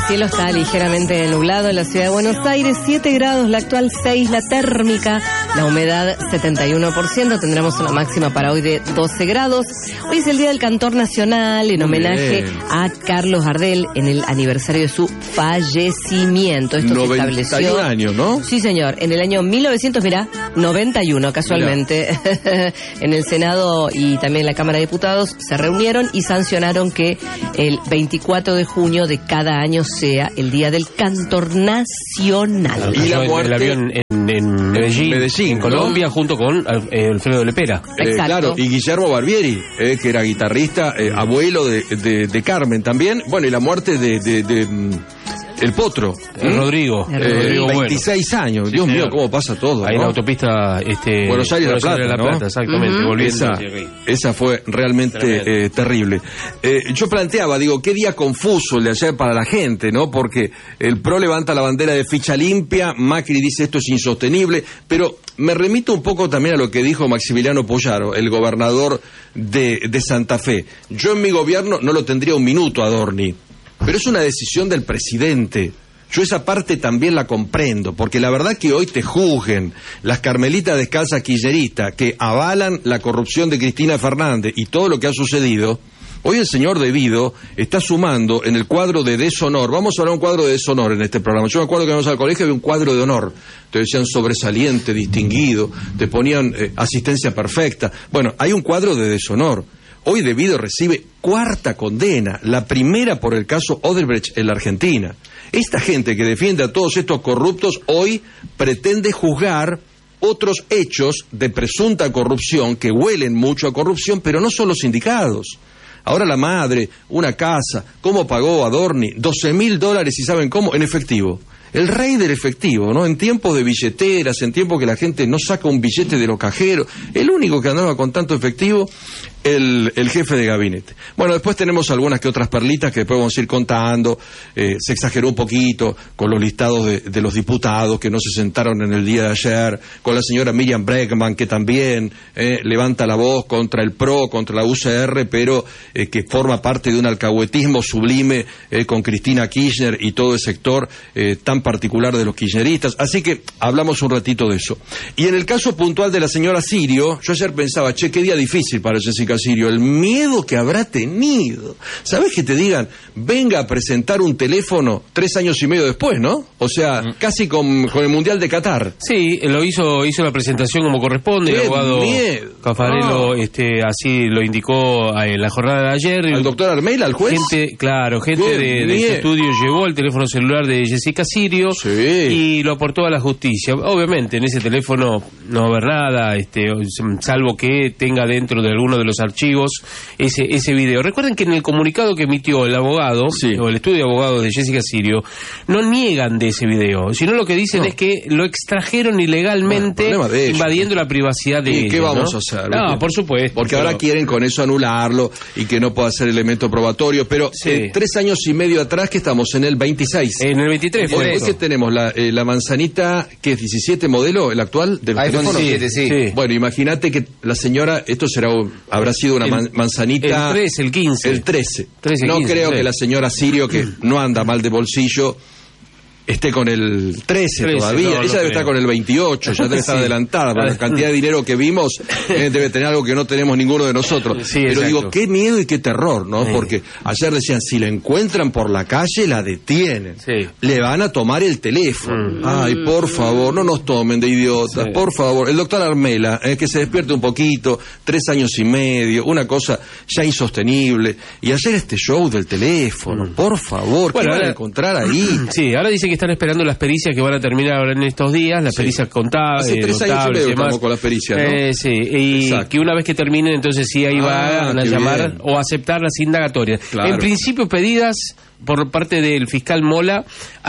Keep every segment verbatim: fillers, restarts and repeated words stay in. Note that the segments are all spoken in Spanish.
cielo está ligeramente nublado en la ciudad de Buenos Aires, siete grados, la actual seis, la térmica, la humedad setenta y uno por ciento, tendremos una máxima para hoy de doce grados. Hoy es el Día del Cantor Nacional, en homenaje Bien. a Carlos Gardel, en el aniversario de su fallecimiento. Esto se estableció... noventa y un años, ¿no? Sí, señor, en el año mil novecientos, mirá, noventa y uno, casualmente, en el Senado y también en la Cámara de Diputados se reunieron y sancionaron que el veinticuatro de junio de cada año sea el Día del Cantor Nacional. Y la muerte... el avión en, en Medellín, Medellín, en Colombia, ¿no? junto con eh, Alfredo Lepera. Eh, claro, y Guillermo Barbieri, eh, que era guitarrista, eh, abuelo de, de, de Carmen también. Bueno, y la muerte de... de, de mm, El Potro. El Rodrigo. Eh, El Rodrigo veintiséis bueno. años. Sí, Dios señor. mío, cómo pasa todo. Ahí ¿no? en la autopista este, Buenos Aires, Buenos La Aires, Plata, La ¿no? Plata, exactamente. Uh-huh. Volviendo Esa, hacia aquí. esa fue realmente eh, terrible. Eh, yo planteaba, digo, qué día confuso el de ayer para la gente, ¿no? Porque el P R O levanta la bandera de ficha limpia, Macri dice esto es insostenible, pero me remito un poco también a lo que dijo Maximiliano Pollaro, el gobernador de, de Santa Fe. Yo en mi gobierno no lo tendría un minuto a Dorni, pero es una decisión del presidente. Yo esa parte también la comprendo, porque la verdad que hoy te juzguen las carmelitas descalzas kirchneristas que avalan la corrupción de Cristina Fernández y todo lo que ha sucedido. Hoy el señor De Vido está sumando en el cuadro de deshonor. Vamos a hablar de un cuadro de deshonor en este programa. Yo me acuerdo que íbamos al colegio y había un cuadro de honor. Te decían sobresaliente, distinguido, te ponían eh, asistencia perfecta. Bueno, hay un cuadro de deshonor. Hoy De Vido recibe cuarta condena, la primera por el caso Odebrecht en la Argentina. Esta gente que defiende a todos estos corruptos hoy pretende juzgar otros hechos de presunta corrupción que huelen mucho a corrupción, pero no son los indicados. Ahora la madre, una casa, ¿cómo pagó Adorni? doce mil dólares, ¿y saben cómo? En efectivo. El rey del efectivo, ¿no? En tiempos de billeteras, en tiempos que la gente no saca un billete de los cajeros, el único que andaba con tanto efectivo, el, el jefe de gabinete. Bueno, después tenemos algunas que otras perlitas que después vamos a ir contando. Eh, se exageró un poquito con los listados de, de los diputados que no se sentaron en el día de ayer, con la señora Miriam Bregman, que también eh, levanta la voz contra el P R O, contra la U C R, pero eh, que forma parte de un alcahuetismo sublime eh, con Cristina Kirchner y todo el sector eh, tan particular de los kirchneristas. Así que hablamos un ratito de eso. Y en el caso puntual de la señora Sirio, yo ayer pensaba, che, qué día difícil para Jessica Sirio, el miedo que habrá tenido. ¿Sabés que te digan, venga a presentar un teléfono tres años y medio después, ¿no? O sea, mm. casi con, con el Mundial de Qatar. Sí, lo hizo hizo la presentación como corresponde, el abogado miedo. Caffarello, Ah. este, así lo indicó en la jornada de ayer. ¿Al doctor Armeila, al juez? Gente, claro, gente Qué de, de miedo. ese estudio llevó el teléfono celular de Jessica Sirio Sí. y lo aportó a la justicia. Obviamente en ese teléfono no va a haber nada, este, salvo que tenga dentro de alguno de los archivos ese ese video. Recuerden que en el comunicado que emitió el abogado, sí. o el estudio de abogados de Jessica Sirio, no niegan de ese video, sino lo que dicen no. es que lo extrajeron ilegalmente, bueno, de ellos, invadiendo la privacidad de ¿Y ellos. qué vamos ¿no? a hacer? No, ¿viste? por supuesto. Porque pero... ahora quieren con eso anularlo y que no pueda ser elemento probatorio, pero Sí. eh, tres años y medio atrás, que estamos en el veintiséis. En el veintitrés fue Hoy eso. que tenemos la, eh, la manzanita, que es diecisiete modelo, el actual del iPhone teléfono. diecisiete, sí. Sí. Bueno, imagínate que la señora, esto será habrá sido una El- man- manzanita. El trece, el quince. El trece. trece, no quince, creo sí. que la señora Sirio, que no anda mal de bolsillo, esté con el trece, trece, todavía. no, Ella no debe creo. estar con el veintiocho, ya debe estar Sí. adelantada. Por la cantidad de dinero que vimos, eh, debe tener algo que no tenemos ninguno de nosotros. Sí, Pero exacto. digo, qué miedo y qué terror, ¿no? Sí. Porque ayer decían, si la encuentran por la calle, la detienen. Sí. Le van a tomar el teléfono. Mm. Ay, por favor, no nos tomen de idiotas, Sí. por favor. El doctor Armela, eh, que se despierte un poquito, tres años y medio, una cosa ya insostenible. Y ayer este show del teléfono, por favor, ¿qué Bueno, van a ahora- encontrar ahí? Sí, ahora dice que están esperando las pericias que van a terminar ahora en estos días, las Sí. pericias contables, Hace tres años y notables medio y demás. estamos con las pericias, ¿no? Eh, sí, y Exacto. que una vez que terminen, entonces sí ahí Ah, van a qué llamar bien. o aceptar las indagatorias. Claro. En principio pedidas por parte del fiscal Mola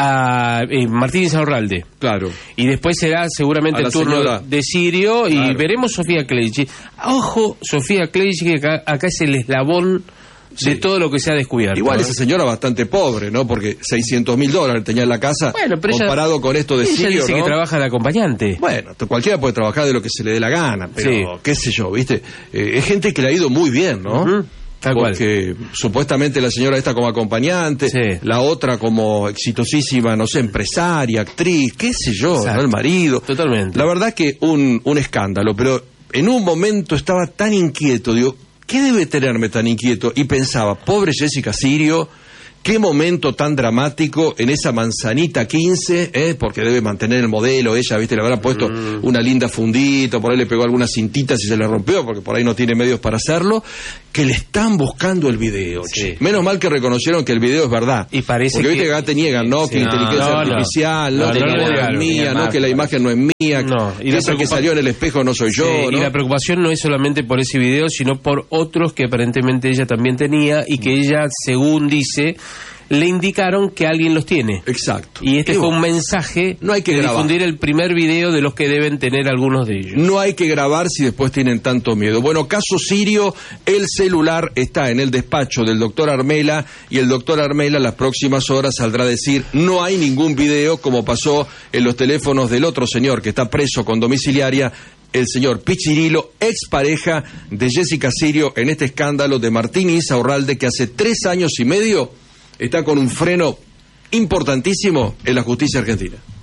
a eh, Martínez Aurralde. Claro. Y después será seguramente A la el turno señora. de Sirio y Claro. veremos Sofía Clerici. Ojo, Sofía Clerici, que acá, acá es el eslabón Sí. de todo lo que se ha descubierto. Igual ¿no? esa señora bastante pobre, ¿no? Porque seiscientos mil dólares tenía en la casa, Bueno, pero ella- comparado con esto de Ella Sirio, dice ¿no? que trabaja de acompañante. Bueno, t- cualquiera puede trabajar de lo que se le dé la gana, pero Sí. qué sé yo, ¿viste? Eh, es gente que le ha ido muy bien, ¿no? Ujú. Tal porque cual. supuestamente la señora está como acompañante, sí. la otra como exitosísima, no sé, empresaria, actriz, qué sé yo, ¿no? El marido. Totalmente. La verdad que un, un escándalo, pero en un momento estaba tan inquieto, digo, ¿qué debe tenerme tan inquieto? Y pensaba, pobre Jessica Sirio, qué momento tan dramático en esa manzanita quince, ¿eh? Porque debe mantener el modelo, ella, viste, le habrá puesto mm. una linda fundita, por ahí le pegó algunas cintitas y se le rompió, porque por ahí no tiene medios para hacerlo, que le están buscando el video. Sí. Menos mal que reconocieron que el video es verdad. Y parece porque que... viste que acá te niegan, ¿no? Sí, que no, inteligencia no, artificial, no, no, no que no, la voz no es mía, no que la imagen no es mía, no. Y que esa que salió en el espejo no soy yo, sí, ¿no? Y la preocupación no es solamente por ese video, sino por otros que aparentemente ella también tenía y que ella, según dice, le indicaron que alguien los tiene. Exacto. Y este y fue un mensaje no hay que de grabar. difundir el primer video de los que deben tener algunos de ellos. No hay que grabar si después tienen tanto miedo. Bueno, caso Sirio, el celular está en el despacho del doctor Armela y el doctor Armela las próximas horas saldrá a decir no hay ningún video como pasó en los teléfonos del otro señor que está preso con domiciliaria, el señor Pichirilo, expareja de Jessica Sirio en este escándalo de Martín Insaurralde que hace tres años y medio está con un freno importantísimo en la justicia argentina.